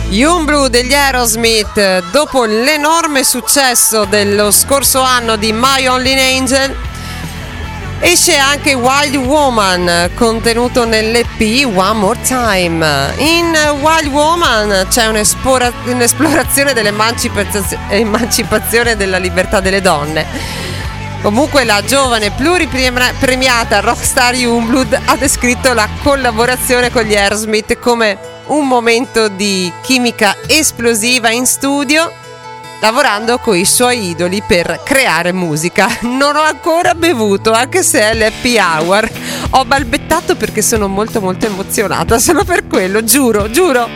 Youngblood degli Aerosmith, dopo l'enorme successo dello scorso anno di My Only Angel, esce anche Wild Woman, contenuto nell'EP One More Time. In Wild Woman c'è un'esplorazione dell'emancipazione della libertà delle donne. Comunque la giovane pluripremiata rockstar Youngblood ha descritto la collaborazione con gli Aerosmith come un momento di chimica esplosiva in studio, lavorando con i suoi idoli per creare musica. Non ho ancora bevuto, anche se è l'happy hour. Ho balbettato perché sono molto emozionata, solo per quello, giuro.